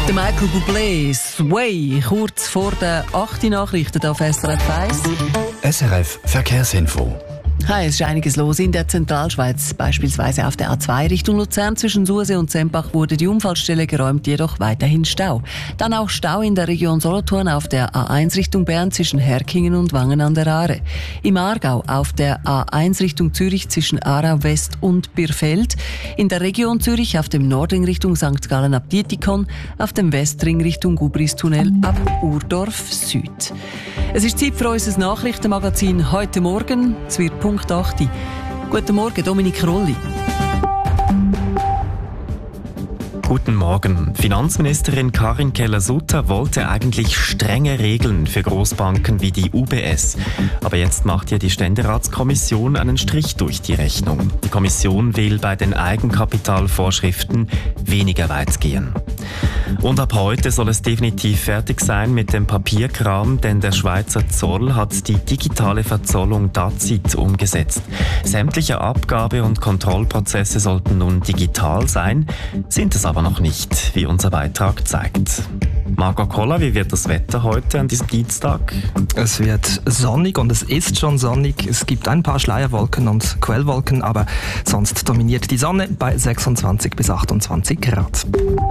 Der Michael Bublé, Sway, kurz vor den 8 Nachrichten auf SRF 1. SRF Verkehrsinfo. Hi, es ist einiges los in der Zentralschweiz. Beispielsweise auf der A2 Richtung Luzern zwischen Sursee und Sempach wurde die Unfallstelle geräumt, jedoch weiterhin Stau. Dann auch Stau in der Region Solothurn auf der A1 Richtung Bern zwischen Herkingen und Wangen an der Aare. Im Aargau auf der A1 Richtung Zürich zwischen Aarau West und Birfeld. In der Region Zürich auf dem Nordring Richtung St. Gallen ab Dietikon. Auf dem Westring Richtung Gubristunnel ab Urdorf Süd. Es ist Zeit für unser Nachrichtenmagazin heute Morgen. Es wird Punkt 8. Guten Morgen, Dominik Rolli. Guten Morgen. Finanzministerin Karin Keller-Sutter wollte eigentlich strenge Regeln für Großbanken wie die UBS. Aber jetzt macht ja die Ständeratskommission einen Strich durch die Rechnung. Die Kommission will bei den Eigenkapitalvorschriften weniger weit gehen. Und ab heute soll es definitiv fertig sein mit dem Papierkram, denn der Schweizer Zoll hat die digitale Verzollung DAZID umgesetzt. Sämtliche Abgabe- und Kontrollprozesse sollten nun digital sein, sind es aber noch nicht, wie unser Beitrag zeigt. Marco Koller, wie wird das Wetter heute an diesem Dienstag? Es wird sonnig und es ist schon sonnig. Es gibt ein paar Schleierwolken und Quellwolken, aber sonst dominiert die Sonne bei 26 bis 28 Grad.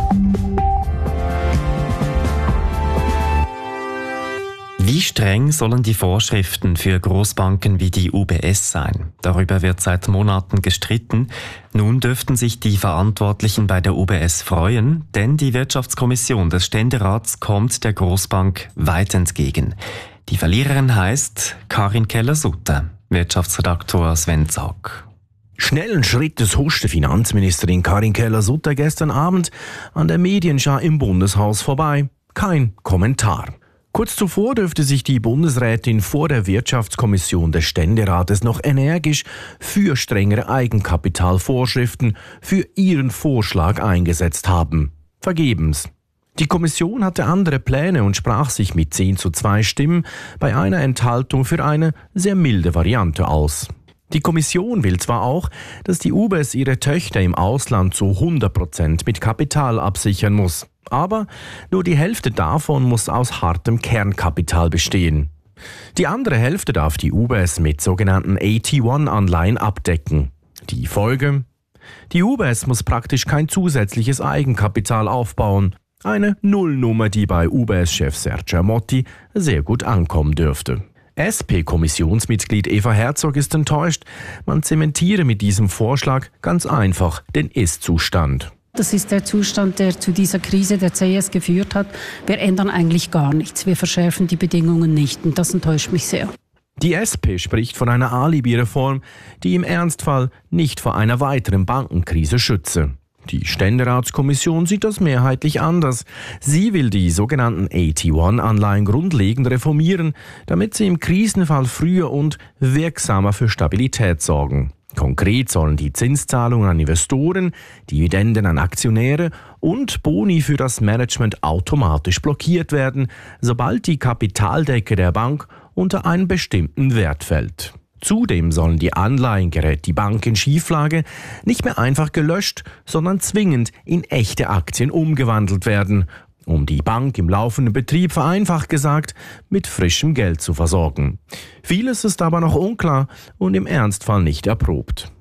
Wie streng sollen die Vorschriften für Großbanken wie die UBS sein? Darüber wird seit Monaten gestritten. Nun dürften sich die Verantwortlichen bei der UBS freuen, denn die Wirtschaftskommission des Ständerats kommt der Großbank weit entgegen. Die Verliererin heißt Karin Keller-Sutter, Wirtschaftsredaktor Sven Zaug. Schnellen Schrittes huschte Finanzministerin Karin Keller-Sutter gestern Abend an der Medienschau im Bundeshaus vorbei. Kein Kommentar. Kurz zuvor dürfte sich die Bundesrätin vor der Wirtschaftskommission des Ständerates noch energisch für strengere Eigenkapitalvorschriften für ihren Vorschlag eingesetzt haben. Vergebens. Die Kommission hatte andere Pläne und sprach sich mit 10:2 Stimmen bei einer Enthaltung für eine sehr milde Variante aus. Die Kommission will zwar auch, dass die UBS ihre Töchter im Ausland zu 100% mit Kapital absichern muss, aber nur die Hälfte davon muss aus hartem Kernkapital bestehen. Die andere Hälfte darf die UBS mit sogenannten AT1-Anleihen abdecken. Die Folge? Die UBS muss praktisch kein zusätzliches Eigenkapital aufbauen. Eine Nullnummer, die bei UBS-Chef Sergio Motti sehr gut ankommen dürfte. SP-Kommissionsmitglied Eva Herzog ist enttäuscht. Man zementiere mit diesem Vorschlag ganz einfach den Ist-Zustand. Das ist der Zustand, der zu dieser Krise der CS geführt hat. Wir ändern eigentlich gar nichts. Wir verschärfen die Bedingungen nicht. Und das enttäuscht mich sehr. Die SP spricht von einer Alibi-Reform, die im Ernstfall nicht vor einer weiteren Bankenkrise schütze. Die Ständeratskommission sieht das mehrheitlich anders. Sie will die sogenannten AT1-Anleihen grundlegend reformieren, damit sie im Krisenfall früher und wirksamer für Stabilität sorgen. Konkret sollen die Zinszahlungen an Investoren, Dividenden an Aktionäre und Boni für das Management automatisch blockiert werden, sobald die Kapitaldecke der Bank unter einen bestimmten Wert fällt. Zudem sollen die Anleihen, gerät die Bank in Schieflage, nicht mehr einfach gelöscht, sondern zwingend in echte Aktien umgewandelt werden, um die Bank im laufenden Betrieb, vereinfacht gesagt, mit frischem Geld zu versorgen. Vieles ist aber noch unklar und im Ernstfall nicht erprobt.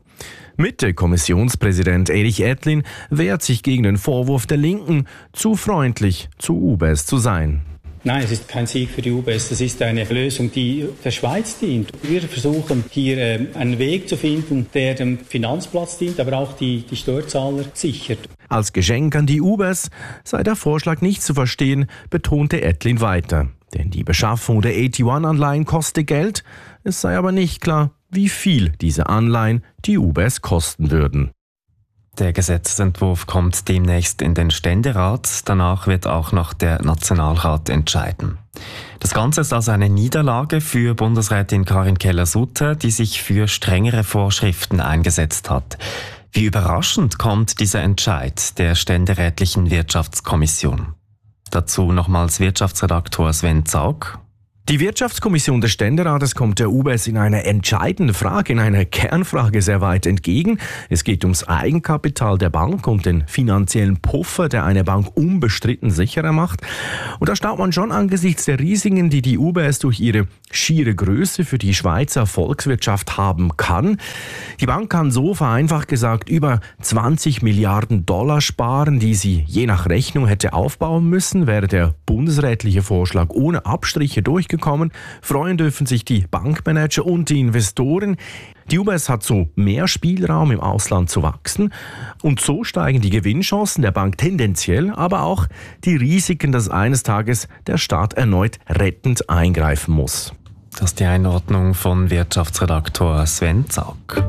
Mitte-Kommissionspräsident Erich Ettlin wehrt sich gegen den Vorwurf der Linken, zu freundlich zu UBS zu sein. Nein, es ist kein Sieg für die UBS, es ist eine Lösung, die der Schweiz dient. Wir versuchen hier einen Weg zu finden, der dem Finanzplatz dient, aber auch die Steuerzahler sichert. Als Geschenk an die UBS sei der Vorschlag nicht zu verstehen, betonte Ettlin weiter. Denn die Beschaffung der AT1-Anleihen koste Geld, es sei aber nicht klar, wie viel diese Anleihen die UBS kosten würden. Der Gesetzentwurf kommt demnächst in den Ständerat. Danach wird auch noch der Nationalrat entscheiden. Das Ganze ist also eine Niederlage für Bundesrätin Karin Keller-Sutter, die sich für strengere Vorschriften eingesetzt hat. Wie überraschend kommt dieser Entscheid der ständerätlichen Wirtschaftskommission? Dazu nochmals Wirtschaftsredaktor Sven Zaug. Die Wirtschaftskommission des Ständerates kommt der UBS in einer entscheidenden Frage, in einer Kernfrage sehr weit entgegen. Es geht ums Eigenkapital der Bank und den finanziellen Puffer, der eine Bank unbestritten sicherer macht. Und da staunt man schon angesichts der Risiken, die die UBS durch ihre schiere Größe für die Schweizer Volkswirtschaft haben kann. Die Bank kann so vereinfacht gesagt über 20 Milliarden Dollar sparen, die sie je nach Rechnung hätte aufbauen müssen, wäre der bundesrätliche Vorschlag ohne Abstriche durchgekommen. Freuen dürfen sich die Bankmanager und die Investoren. Die UBS hat so mehr Spielraum im Ausland zu wachsen und so steigen die Gewinnchancen der Bank tendenziell, aber auch die Risiken, dass eines Tages der Staat erneut rettend eingreifen muss. Das ist die Einordnung von Wirtschaftsredaktor Sven Zack.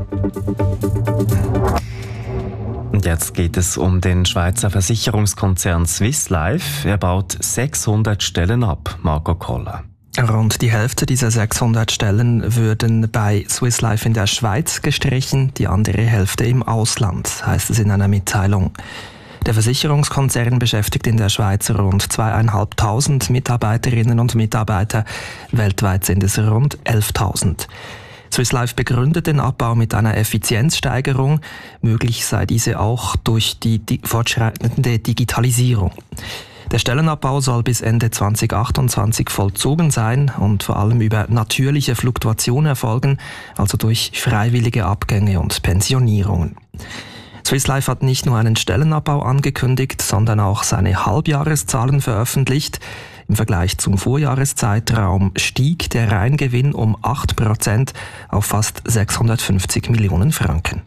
Und jetzt geht es um den Schweizer Versicherungskonzern Swiss Life. Er baut 600 Stellen ab, Marco Koller. Rund die Hälfte dieser 600 Stellen würden bei Swiss Life in der Schweiz gestrichen, die andere Hälfte im Ausland, heißt es in einer Mitteilung. Der Versicherungskonzern beschäftigt in der Schweiz rund 2'500 Mitarbeiterinnen und Mitarbeiter. Weltweit sind es rund 11.000. Swiss Life begründet den Abbau mit einer Effizienzsteigerung. Möglich sei diese auch durch die fortschreitende Digitalisierung. Der Stellenabbau soll bis Ende 2028 vollzogen sein und vor allem über natürliche Fluktuation erfolgen, also durch freiwillige Abgänge und Pensionierungen. Swiss Life hat nicht nur einen Stellenabbau angekündigt, sondern auch seine Halbjahreszahlen veröffentlicht. Im Vergleich zum Vorjahreszeitraum stieg der Reingewinn um 8% auf fast 650 Millionen Franken.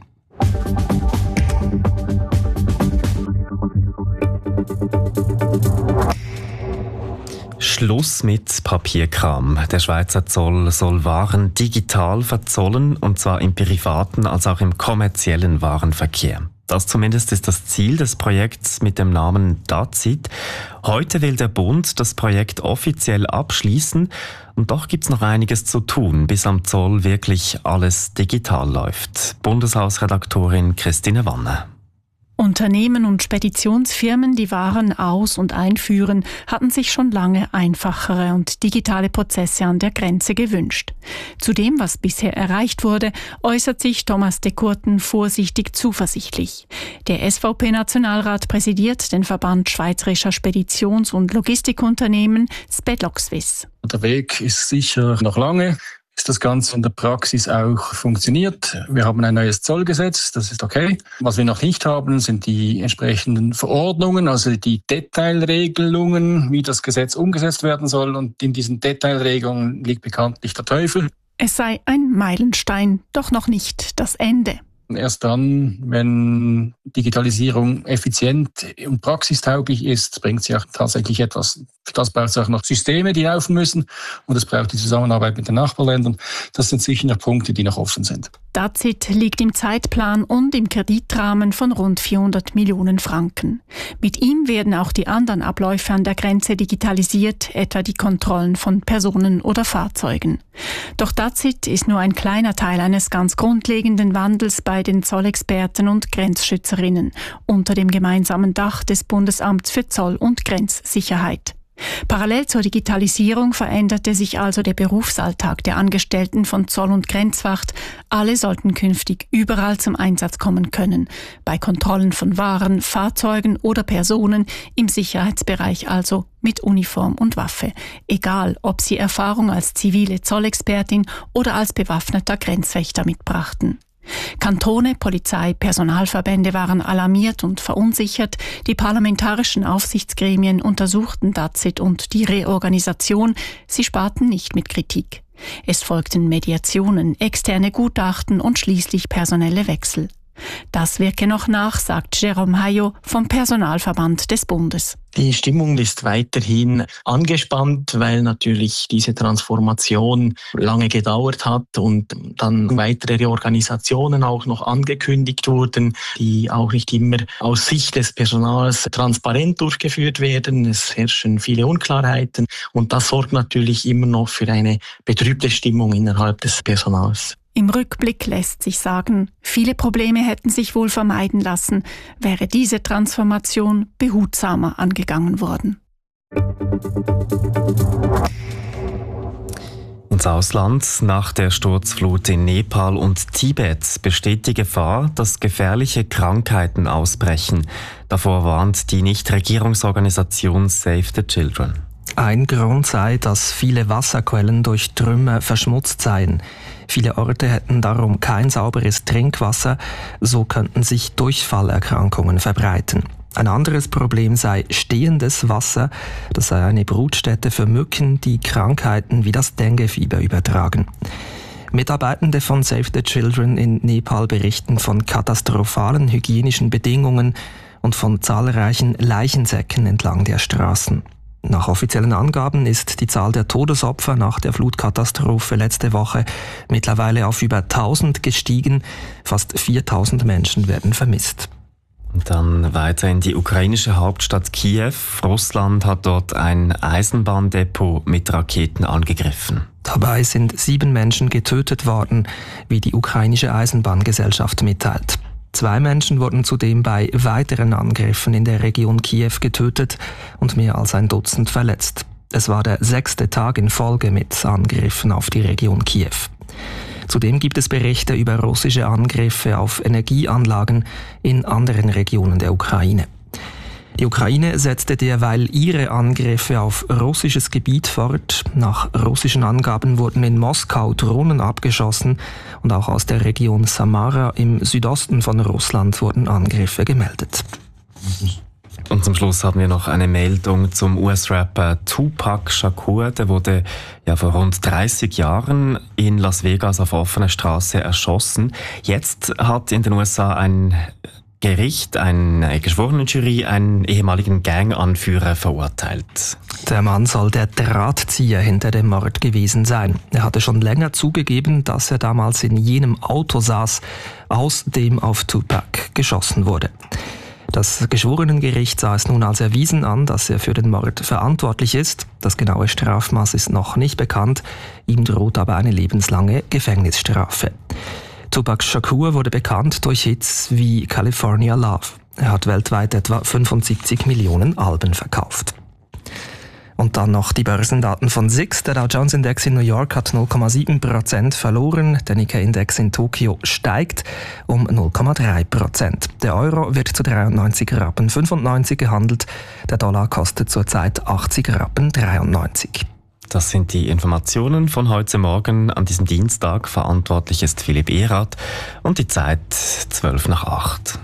Schluss mit Papierkram. Der Schweizer Zoll soll Waren digital verzollen, und zwar im privaten als auch im kommerziellen Warenverkehr. Das zumindest ist das Ziel des Projekts mit dem Namen DAZID. Heute will der Bund das Projekt offiziell abschließen, und doch gibt's noch einiges zu tun, bis am Zoll wirklich alles digital läuft. Bundeshausredaktorin Christine Wanne. Unternehmen und Speditionsfirmen, die Waren aus- und einführen, hatten sich schon lange einfachere und digitale Prozesse an der Grenze gewünscht. Zu dem, was bisher erreicht wurde, äußert sich Thomas de Courten vorsichtig zuversichtlich. Der SVP-Nationalrat präsidiert den Verband Schweizerischer Speditions- und Logistikunternehmen Spedlogswiss. Der Weg ist sicher noch lange. Ist das Ganze in der Praxis auch funktioniert. Wir haben ein neues Zollgesetz, das ist okay. Was wir noch nicht haben, sind die entsprechenden Verordnungen, also die Detailregelungen, wie das Gesetz umgesetzt werden soll. Und in diesen Detailregelungen liegt bekanntlich der Teufel. Es sei ein Meilenstein, doch noch nicht das Ende. Erst dann, wenn Digitalisierung effizient und praxistauglich ist, bringt sie auch tatsächlich etwas. Für das braucht es auch noch Systeme, die laufen müssen, und es braucht die Zusammenarbeit mit den Nachbarländern. Das sind sicher noch Punkte, die noch offen sind. DAZID liegt im Zeitplan und im Kreditrahmen von rund 400 Millionen Franken. Mit ihm werden auch die anderen Abläufe an der Grenze digitalisiert, etwa die Kontrollen von Personen oder Fahrzeugen. Doch DAZID ist nur ein kleiner Teil eines ganz grundlegenden Wandels bei den Zollexperten und Grenzschützerinnen unter dem gemeinsamen Dach des Bundesamts für Zoll- und Grenzsicherheit. Parallel zur Digitalisierung veränderte sich also der Berufsalltag der Angestellten von Zoll- und Grenzwacht. Alle sollten künftig überall zum Einsatz kommen können. Bei Kontrollen von Waren, Fahrzeugen oder Personen, im Sicherheitsbereich also mit Uniform und Waffe. Egal, ob sie Erfahrung als zivile Zollexpertin oder als bewaffneter Grenzwächter mitbrachten. Kantone, Polizei, Personalverbände waren alarmiert und verunsichert. Die parlamentarischen Aufsichtsgremien untersuchten DAZID und die Reorganisation. Sie sparten nicht mit Kritik. Es folgten Mediationen, externe Gutachten und schließlich personelle Wechsel. Das wirke noch nach, sagt Jérôme Hayot vom Personalverband des Bundes. Die Stimmung ist weiterhin angespannt, weil natürlich diese Transformation lange gedauert hat und dann weitere Reorganisationen auch noch angekündigt wurden, die auch nicht immer aus Sicht des Personals transparent durchgeführt werden. Es herrschen viele Unklarheiten und das sorgt natürlich immer noch für eine betrübte Stimmung innerhalb des Personals. Im Rückblick lässt sich sagen, viele Probleme hätten sich wohl vermeiden lassen, wäre diese Transformation behutsamer angegangen worden. ins Ausland. Nach der Sturzflut in Nepal und Tibet besteht die Gefahr, dass gefährliche Krankheiten ausbrechen. Davor warnt die Nichtregierungsorganisation Save the Children. Ein Grund sei, dass viele Wasserquellen durch Trümmer verschmutzt seien. Viele Orte hätten darum kein sauberes Trinkwasser, so könnten sich Durchfallerkrankungen verbreiten. Ein anderes Problem sei stehendes Wasser, das sei eine Brutstätte für Mücken, die Krankheiten wie das Denguefieber übertragen. Mitarbeitende von Save the Children in Nepal berichten von katastrophalen hygienischen Bedingungen und von zahlreichen Leichensäcken entlang der Straßen. Nach offiziellen Angaben ist die Zahl der Todesopfer nach der Flutkatastrophe letzte Woche mittlerweile auf über 1000 gestiegen. Fast 4000 Menschen werden vermisst. Und dann weiter in die ukrainische Hauptstadt Kiew. Russland hat dort ein Eisenbahndepot mit Raketen angegriffen. Dabei sind 7 Menschen getötet worden, wie die ukrainische Eisenbahngesellschaft mitteilt. 2 Menschen wurden zudem bei weiteren Angriffen in der Region Kiew getötet und mehr als ein Dutzend verletzt. Es war der 6. Tag in Folge mit Angriffen auf die Region Kiew. Zudem gibt es Berichte über russische Angriffe auf Energieanlagen in anderen Regionen der Ukraine. Die Ukraine setzte derweil ihre Angriffe auf russisches Gebiet fort. Nach russischen Angaben wurden in Moskau Drohnen abgeschossen und auch aus der Region Samara im Südosten von Russland wurden Angriffe gemeldet. Und zum Schluss haben wir noch eine Meldung zum US-Rapper Tupac Shakur. Der wurde vor rund 30 Jahren in Las Vegas auf offener Straße erschossen. Jetzt hat in den USA ein Gericht, eine Geschworenenjury, einen ehemaligen Ganganführer verurteilt. Der Mann soll der Drahtzieher hinter dem Mord gewesen sein. Er hatte schon länger zugegeben, dass er damals in jenem Auto saß, aus dem auf Tupac geschossen wurde. Das Geschworenengericht sah es nun als erwiesen an, dass er für den Mord verantwortlich ist. Das genaue Strafmaß ist noch nicht bekannt. Ihm droht aber eine lebenslange Gefängnisstrafe. Tupac Shakur wurde bekannt durch Hits wie California Love. Er hat weltweit etwa 75 Millionen Alben verkauft. Und dann noch die Börsendaten von SIX. Der Dow Jones Index in New York hat 0,7% verloren. Der Nikkei-Index in Tokio steigt um 0,3%. Der Euro wird zu 93,95 Rappen gehandelt. Der Dollar kostet zurzeit 80,93 Rappen. Das sind die Informationen von heute Morgen an diesem Dienstag. Verantwortlich ist Philipp Erath und die Zeit 7:55.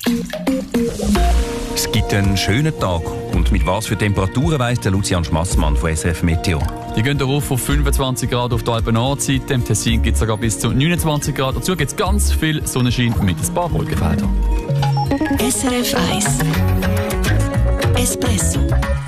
Es gibt einen schönen Tag. Und mit was für Temperaturen weiss der Lucian Schmassmann von SRF Meteo. Die gehen darauf auf 25 Grad auf der Alpen-Nordseite. Im Tessin gibt es sogar bis zu 29 Grad. Dazu gibt es ganz viel Sonnenschein mit ein paar Wolkenfeldern. SRF 1 Espresso.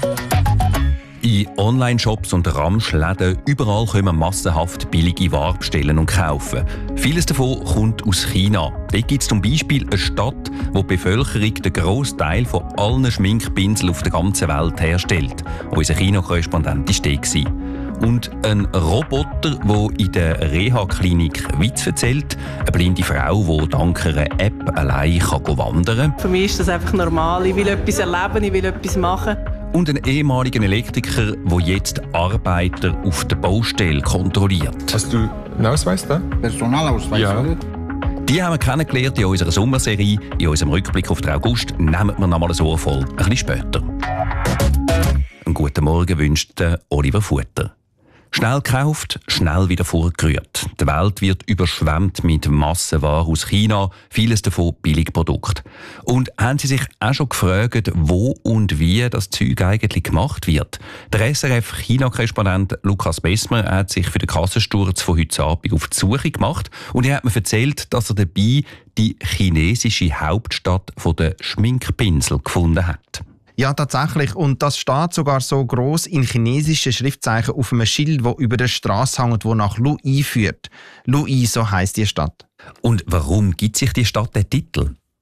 In Online-Shops und Ramschläden überall können wir massenhaft billige Ware bestellen und kaufen. Vieles davon kommt aus China. Dort gibt es zum Beispiel eine Stadt, wo die Bevölkerung den grossen Teil von allen Schminkpinseln auf der ganzen Welt herstellt. Unser China-Korrespondent war dort. Und ein Roboter, der in der Reha-Klinik Witz erzählt. Eine blinde Frau, die dank einer App allein wandern kann. Für mich ist das einfach normal. Ich will etwas erleben, ich will etwas machen. Und einen ehemaligen Elektriker, der jetzt Arbeiter auf der Baustelle kontrolliert. Hast du einen Ausweis da? Personalausweis, ja. oder? Die haben wir kennengelernt in unserer Sommerserie. In unserem Rückblick auf den August nehmen wir noch mal ein Ohr voll, ein bisschen später. Einen guten Morgen wünscht Oliver Futter. Schnell gekauft, schnell wieder vorgerührt. Die Welt wird überschwemmt mit Massenware aus China, vieles davon Billigprodukte. Und haben Sie sich auch schon gefragt, wo und wie das Zeug eigentlich gemacht wird? Der SRF-China-Korrespondent Lukas Bessmer hat sich für den Kassensturz von heute Abend auf die Suche gemacht und er hat mir erzählt, dass er dabei die chinesische Hauptstadt der Schminkpinsel gefunden hat. Ja, tatsächlich. Und das steht sogar so gross in chinesischen Schriftzeichen auf einem Schild, das über der Straße hängt, das nach Luyi führt. Luyi, so heisst die Stadt. Und warum gibt sich die Stadt den Titel?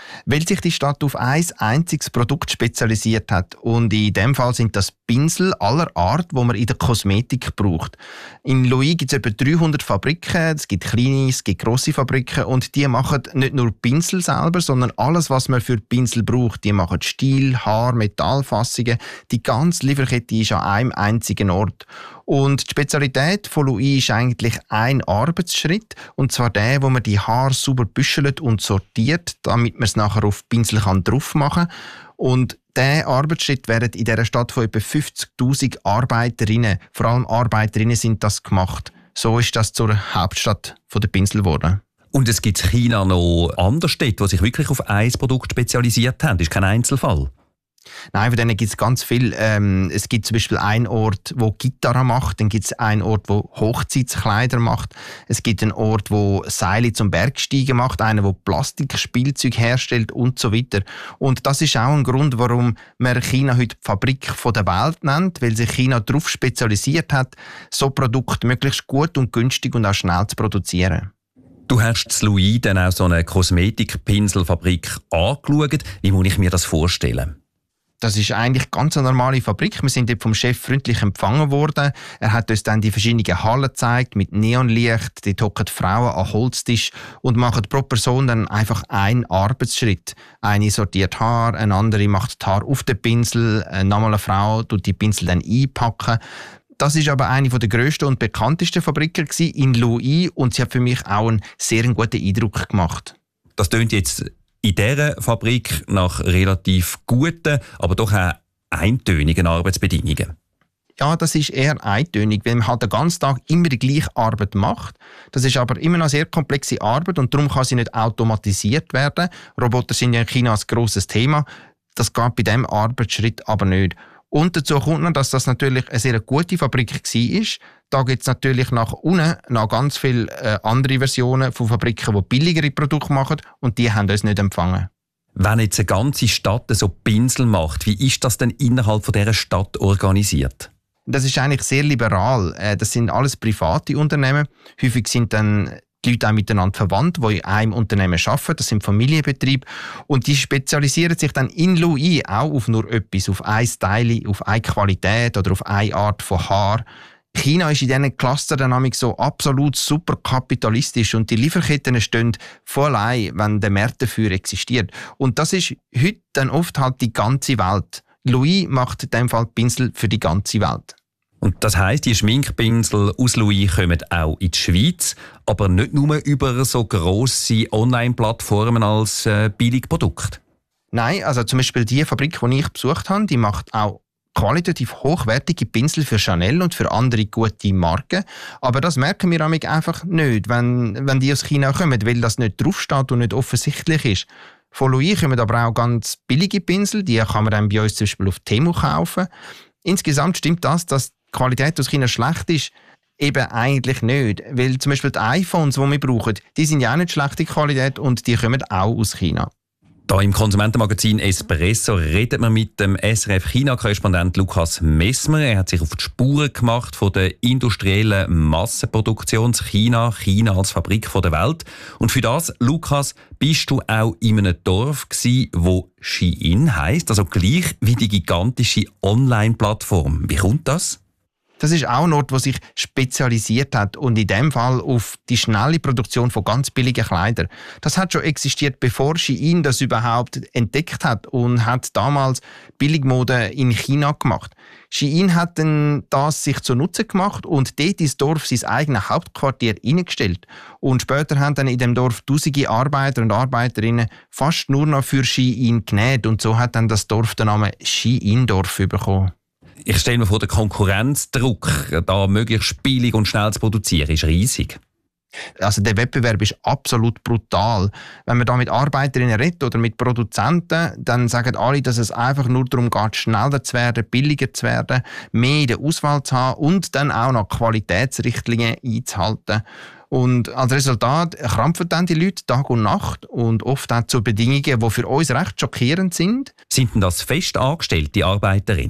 weil sich die Stadt auf ein einziges Produkt spezialisiert hat. Und in dem Fall sind das Pinsel aller Art, die man in der Kosmetik braucht. In Louis gibt es etwa 300 Fabriken, es gibt kleine, es gibt grosse Fabriken und die machen nicht nur Pinsel selber, sondern alles, was man für Pinsel braucht. Die machen Stiel, Haar, Metallfassungen. Die ganze Lieferkette ist an einem einzigen Ort. Und die Spezialität von Louis ist eigentlich ein Arbeitsschritt, und zwar der, wo man die Haare sauber büschelt und sortiert, damit man es nachher auf Pinsel drauf machen kann. Und dieser Arbeitsschritt wird in dieser Stadt von etwa 50'000 Arbeiterinnen, vor allem Arbeiterinnen sind das gemacht. So ist das zur Hauptstadt der Pinsel geworden. Und es gibt in China noch andere Städte, die sich wirklich auf ein Produkt spezialisiert haben. Das ist kein Einzelfall. Nein, von denen gibt es ganz viel. Es gibt zum Beispiel einen Ort, wo Gitarre macht, dann gibt es einen Ort, wo Hochzeitskleider macht, es gibt einen Ort, wo Seile zum Bergsteigen macht, einen, wo Plastikspielzeug herstellt und so weiter. Und das ist auch ein Grund, warum man China heute die Fabrik der Welt nennt, weil sich China darauf spezialisiert hat, so Produkte möglichst gut und günstig und auch schnell zu produzieren. Du hast in Louis dann auch so eine Kosmetikpinselfabrik angeschaut. Wie muss ich mir das vorstellen? Das ist eigentlich ganz eine normale Fabrik. Wir sind dort vom Chef freundlich empfangen worden. Er hat uns dann die verschiedenen Hallen gezeigt mit Neonlicht. Dort hocken Frauen an Holztisch und machen pro Person dann einfach einen Arbeitsschritt. Eine sortiert Haar, eine andere macht die Haare auf den Pinsel, nochmal eine Frau tut die Pinsel dann einpacken. Das ist aber eine der grössten und bekanntesten Fabriken in Louis und sie hat für mich auch einen sehr guten Eindruck gemacht. Das tönt jetzt in dieser Fabrik nach relativ guten, aber doch auch eintönigen Arbeitsbedingungen. Ja, das ist eher eintönig, weil man halt den ganzen Tag immer die gleiche Arbeit macht. Das ist aber immer noch sehr komplexe Arbeit und darum kann sie nicht automatisiert werden. Roboter sind ja in China ein grosses Thema. Das geht bei diesem Arbeitsschritt aber nicht. Und dazu kommt noch, dass das natürlich eine sehr gute Fabrik war. Da gibt es natürlich nach unten noch ganz viele andere Versionen von Fabriken, die billigere Produkte machen und die haben uns nicht empfangen. Wenn jetzt eine ganze Stadt so Pinsel macht, wie ist das denn innerhalb von dieser Stadt organisiert? Das ist eigentlich sehr liberal. Das sind alles private Unternehmen. Häufig sind dann die Leute auch miteinander verwandt, die in einem Unternehmen arbeiten. Das sind Familienbetriebe. Und die spezialisieren sich dann in Louis auch auf nur etwas, auf ein Style, auf eine Qualität oder auf eine Art von Haar. China ist in diesen Clusterdynamik so absolut super kapitalistisch und die Lieferketten stehen voll ein, wenn der Markt dafür existiert. Und das ist heute dann oft halt die ganze Welt. Louis macht in diesem Fall Pinsel für die ganze Welt. Und das heisst, die Schminkpinsel aus Louis kommen auch in die Schweiz, aber nicht nur über so grosse Online-Plattformen als Billigprodukt. Nein, also zum Beispiel die Fabrik, die ich besucht habe, die macht auch qualitativ hochwertige Pinsel für Chanel und für andere gute Marken. Aber das merken wir einfach nicht, wenn die aus China kommen, weil das nicht draufsteht und nicht offensichtlich ist. Von Louis kommen aber auch ganz billige Pinsel, die kann man dann bei uns zum Beispiel auf Temu kaufen. Insgesamt stimmt das, dass die Qualität aus China schlecht ist, eben eigentlich nicht. Weil zum Beispiel die iPhones, die wir brauchen, die sind ja auch nicht schlechte Qualität und die kommen auch aus China. Da im Konsumentenmagazin Espresso redet man mit dem SRF-China-Korrespondent Lukas Messmer. Er hat sich auf die Spuren gemacht von der industriellen Massenproduktion China als Fabrik der Welt. Und für das, Lukas, bist du auch in einem Dorf gsi, wo Shein heisst, also gleich wie die gigantische Online-Plattform. Wie kommt das? Das ist auch ein Ort, der sich spezialisiert hat und in dem Fall auf die schnelle Produktion von ganz billigen Kleidern. Das hat schon existiert, bevor Shein das überhaupt entdeckt hat und hat damals Billigmode in China gemacht. Shein hat dann das sich zunutze gemacht und dort ins Dorf sein eigenes Hauptquartier eingestellt. Und später haben dann in dem Dorf tausende Arbeiter und Arbeiterinnen fast nur noch für Shein genäht und so hat dann das Dorf den Namen Shein-Dorf bekommen. Ich stelle mir vor, der Konkurrenzdruck, da möglichst billig und schnell zu produzieren, ist riesig. Also der Wettbewerb ist absolut brutal. Wenn man da mit Arbeiterinnen redet oder mit Produzenten, dann sagen alle, dass es einfach nur darum geht, schneller zu werden, billiger zu werden, mehr in der Auswahl zu haben und dann auch noch Qualitätsrichtlinien einzuhalten. Und als Resultat krampfen dann die Leute Tag und Nacht und oft auch zu Bedingungen, die für uns recht schockierend sind. Sind denn das fest angestellte Arbeiterinnen?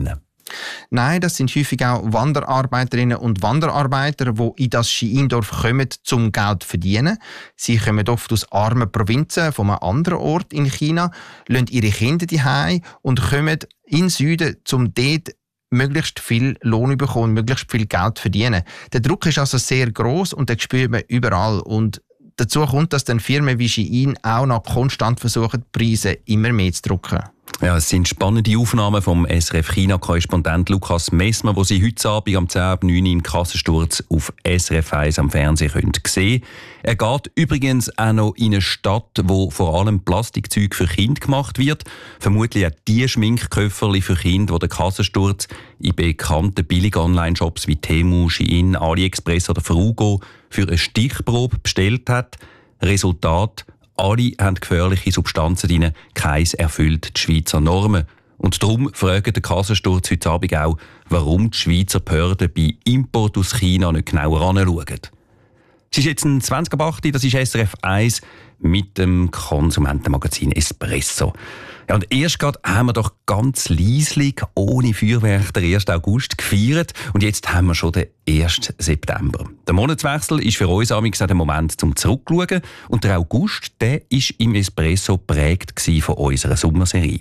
Nein, das sind häufig auch Wanderarbeiterinnen und Wanderarbeiter, die in das Xi'an-Dorf kommen, um Geld zu verdienen. Sie kommen oft aus armen Provinzen von einem anderen Ort in China, lassen ihre Kinder zu Hause und kommen in den Süden, um dort möglichst viel Lohn zu bekommen, möglichst viel Geld zu verdienen. Der Druck ist also sehr gross und den spürt man überall. Und dazu kommt, dass dann Firmen wie Xi'an auch noch konstant versuchen, die Preise immer mehr zu drücken. Ja, es sind spannende Aufnahmen vom SRF-China-Korrespondent Lukas Messmer, wo Sie heute Abend am 10:09 im Kassensturz auf SRF 1 am Fernsehen sehen können. Er geht übrigens auch noch in eine Stadt, wo vor allem Plastikzeug für Kinder gemacht wird. Vermutlich auch die Schminkköfferli für Kinder, die der Kassensturz in bekannten Billig-Online-Shops wie Temu, Shein, AliExpress oder Frugo für eine Stichprobe bestellt hat. Resultat: alle haben gefährliche Substanzen drin, keins erfüllt die Schweizer Normen. Und darum fragt der Kassensturz heute Abend auch, warum die Schweizer Behörden bei Import aus China nicht genauer anschauen. Es ist jetzt ein 20:08, das ist SRF 1 mit dem Konsumentenmagazin Espresso. Ja, und erst gerade haben wir doch ganz leislich, ohne Feuerwerk, den 1. August gefeiert. Und jetzt haben wir schon den 1. September. Der Monatswechsel ist für uns amigs der Moment zum Zurückschauen. Und der August, der ist im Espresso geprägt von unserer Sommerserie.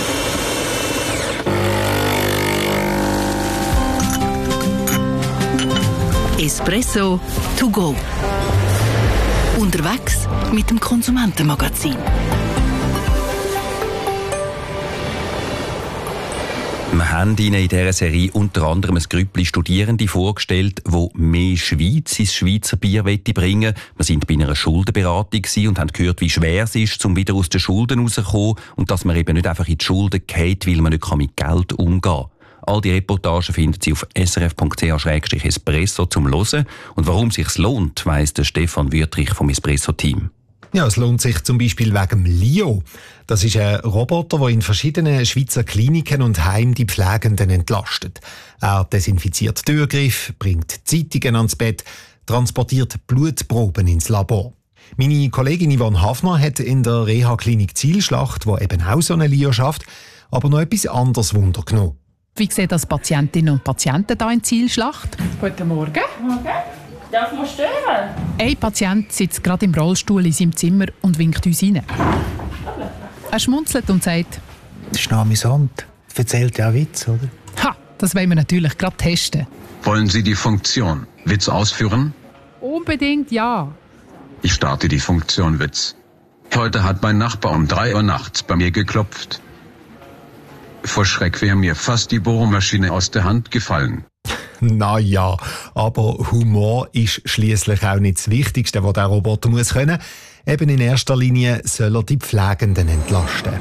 Espresso to go. Unterwegs mit dem Konsumentenmagazin. Wir haben Ihnen in dieser Serie unter anderem ein Grüppli Studierende vorgestellt, die mehr Schweiz ins Schweizer Bier bringen wollen. Wir waren bei einer Schuldenberatung und haben gehört, wie schwer es ist, um wieder aus den Schulden rauszukommen und dass man eben nicht einfach in die Schulden geht, weil man nicht mit Geld umgehen kann. All die Reportagen finden Sie auf srf.ch/espresso zum Hören. Und warum es sich lohnt, weiss der Stefan Wüttrich vom Espresso-Team. Ja, es lohnt sich zum Beispiel wegen Lio. Das ist ein Roboter, der in verschiedenen Schweizer Kliniken und Heimen die Pflegenden entlastet. Er desinfiziert Türgriffe, bringt Zeitungen ans Bett, transportiert Blutproben ins Labor. Meine Kollegin Yvonne Hafner hat in der Reha-Klinik Zielschlacht, wo eben auch so eine Lio schafft, aber noch etwas anderes Wunder genommen. Wie sehen das Patientinnen und Patienten hier in Zielschlacht? Guten Morgen. Darf man stören? Ein Patient sitzt gerade im Rollstuhl in seinem Zimmer und winkt uns rein. Er schmunzelt und sagt: Das ist noch amüsant. Das erzählt ja auch Witz, oder? Ha, das wollen wir natürlich gerade testen. Wollen Sie die Funktion Witz ausführen? Unbedingt ja. Ich starte die Funktion Witz. Heute hat mein Nachbar um 3 Uhr nachts bei mir geklopft. Vor Schreck wäre mir fast die Bohrmaschine aus der Hand gefallen. Naja, aber Humor ist schliesslich auch nicht das Wichtigste, was der Roboter muss können. Eben in erster Linie soll er die Pflegenden entlasten.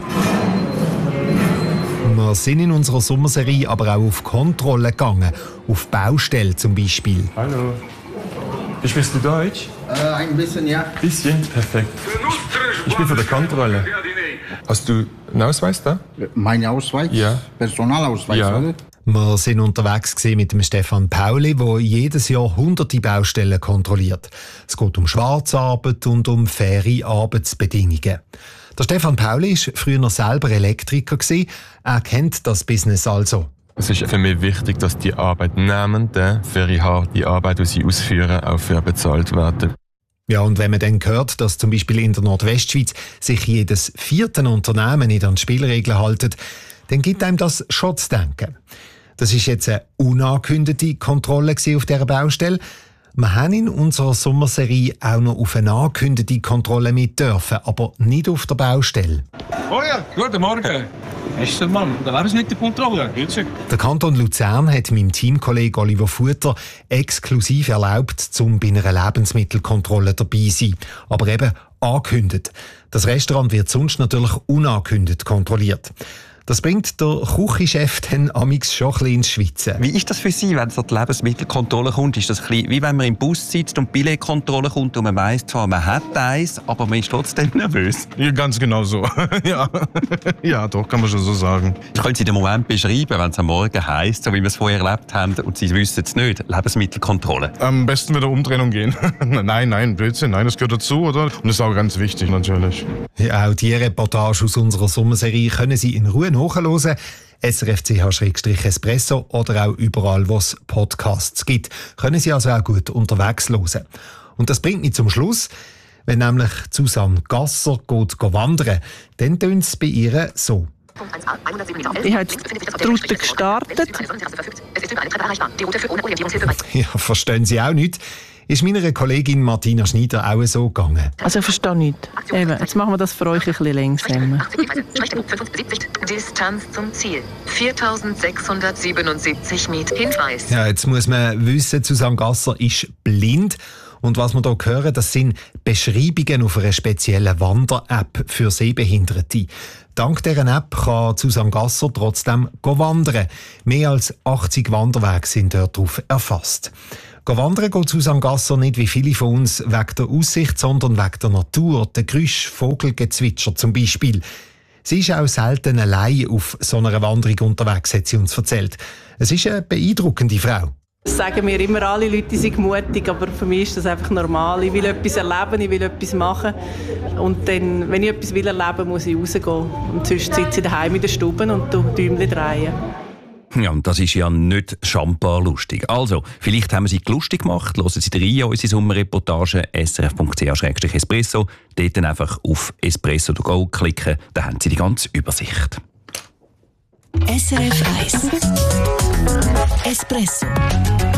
Wir sind in unserer Sommerserie aber auch auf Kontrolle gegangen, auf Baustellen zum Beispiel. Hallo. Sprichst du Deutsch? Ein bisschen, ja. Bisschen? Perfekt. Ich bin für die Kontrolle. Hast du einen Ausweis da? Mein Ausweis? Ja. Personalausweis, ja. oder? Wir sind unterwegs mit dem Stefan Pauli, der jedes Jahr hunderte Baustellen kontrolliert. Es geht um Schwarzarbeit und um faire Arbeitsbedingungen. Der Stefan Pauli war früher selber Elektriker. Er kennt das Business also. Es ist für mich wichtig, dass die Arbeitnehmenden für ihre harte Arbeit, die sie ausführen, auch fair bezahlt werden. Ja, und wenn man dann hört, dass zum Beispiel in der Nordwestschweiz sich jedes 4. Unternehmen nicht an die Spielregeln hält, dann gibt einem das schon zu denken. Das ist jetzt eine unangekündigte Kontrolle auf dieser Baustelle. Wir haben in unserer Sommerserie auch noch auf eine angekündigte Kontrolle mit dürfen, aber nicht auf der Baustelle. Oh ja, guten Morgen. Ist der Mann, der Lebensmittelkontrolle. Der Kanton Luzern hat meinem Teamkollegen Oliver Futter exklusiv erlaubt, zum bei einer Lebensmittelkontrolle dabei zu sein. Aber eben angekündigt. Das Restaurant wird sonst natürlich unangekündigt kontrolliert. Das bringt der Küchenchef dann amix schon ein bisschen ins Schwitzen. Wie ist das für Sie, wenn so die Lebensmittelkontrolle kommt? Ist das ein bisschen wie wenn man im Bus sitzt und die Billetkontrolle kommt und man weiss zwar, man hat eins, aber man ist trotzdem nervös? Ja, ganz genau so. Ja. Ja, doch, kann man schon so sagen. Können Sie den Moment beschreiben, wenn es am Morgen heisst, so wie wir es vorher erlebt haben und Sie wissen es nicht, Lebensmittelkontrolle? Am besten wieder Umdrehung gehen. Nein, Blödsinn, nein, das gehört dazu, oder? Und das ist auch ganz wichtig, natürlich. Ja, auch diese Reportage aus unserer Sommerserie können Sie in Ruhe nachhören. srf.ch/espresso oder auch überall, wo es Podcasts gibt. Können Sie also auch gut unterwegs hören. Und das bringt mich zum Schluss. Wenn nämlich Susanne Gasser geht wandern, dann tönt es bei ihr so. Ich habe die Route gestartet. Ja, verstehen Sie auch nicht? Ist meiner Kollegin Martina Schneider auch so gegangen. Also ich verstehe nichts. Eben, jetzt machen wir das für euch ein bisschen langsamer. Distanz zum Ziel. 4677 Meter. Hinweis. Ja, jetzt muss man wissen, Susanne Gasser ist blind. Und was wir hier hören, das sind Beschreibungen auf einer speziellen Wander-App für Sehbehinderte. Dank dieser App kann Susanne Gasser trotzdem wandern. Mehr als 80 Wanderwege sind dort drauf erfasst. Wandern geht Susanne Gasser nicht wie viele von uns wegen der Aussicht, sondern wegen der Natur, der Geräusche, Vogelgezwitscher zum Beispiel. Sie ist auch selten allein auf so einer Wanderung unterwegs, hat sie uns erzählt. Es ist eine beeindruckende Frau. Das sagen mir immer alle Leute, die sind mutig, aber für mich ist das einfach normal. Ich will etwas erleben, ich will etwas machen. Und dann, wenn ich etwas will erleben, muss ich rausgehen. Und sonst sitze ich daheim in der Stube und Däumchen drehen. Ja, und das ist ja nicht schambar lustig. Also, vielleicht haben wir Sie lustig gemacht. Hören Sie rein in unsere Sommerreportage srf.ch/espresso. Dort dann einfach auf Espresso to go klicken, dann haben Sie die ganze Übersicht. SRF 1 Espresso